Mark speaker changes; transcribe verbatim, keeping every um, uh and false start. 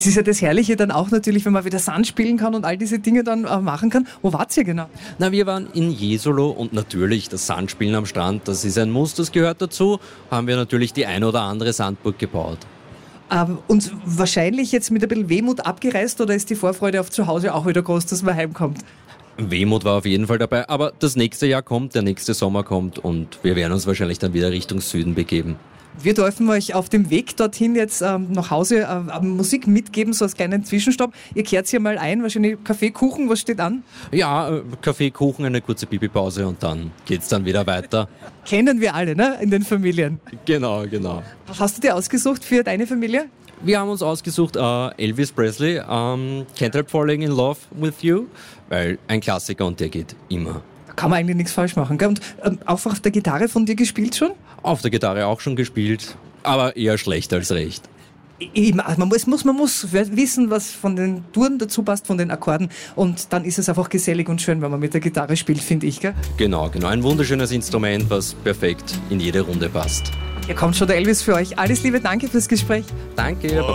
Speaker 1: Es ist ja das Herrliche dann auch natürlich, wenn man wieder Sand spielen kann und all diese Dinge dann äh, machen kann. Wo wart ihr genau?
Speaker 2: Na, wir waren in Jesolo und natürlich das Sandspielen am Strand, das ist ein Muss, das gehört dazu. Haben wir natürlich die ein oder andere Sandburg gebaut.
Speaker 1: Ähm, und wahrscheinlich jetzt mit ein bisschen Wehmut abgereist oder ist die Vorfreude auf zu Hause auch wieder groß, dass man heimkommt?
Speaker 2: Wehmut war auf jeden Fall dabei, aber das nächste Jahr kommt, der nächste Sommer kommt und wir werden uns wahrscheinlich dann wieder Richtung Süden begeben.
Speaker 1: Wir dürfen euch auf dem Weg dorthin jetzt ähm, nach Hause äh, Musik mitgeben, so als kleinen Zwischenstopp. Ihr kehrt hier mal ein, wahrscheinlich Kaffee, Kuchen, was steht an?
Speaker 2: Ja, äh, Kaffee, Kuchen, eine kurze Pipi-Pause und dann geht's dann wieder weiter.
Speaker 1: Kennen wir alle, ne? In den Familien.
Speaker 2: Genau, genau.
Speaker 1: Was hast du dir ausgesucht für deine Familie?
Speaker 2: Wir haben uns ausgesucht äh, Elvis Presley, ähm, Can't Help Falling in Love with You, weil ein Klassiker und der geht immer.
Speaker 1: Da kann man eigentlich nichts falsch machen, gell? Und ähm, auch auf der Gitarre von dir gespielt schon?
Speaker 2: Auf der Gitarre auch schon gespielt, aber eher schlecht als recht.
Speaker 1: Eben, also man, muss, muss, man muss wissen, was von den Touren dazu passt, von den Akkorden. Und dann ist es einfach gesellig und schön, wenn man mit der Gitarre spielt, finde ich. Gell?
Speaker 2: Genau, genau. Ein wunderschönes Instrument, was perfekt in jede Runde passt.
Speaker 1: Hier kommt schon der Elvis für euch. Alles Liebe, danke fürs Gespräch.
Speaker 2: Danke.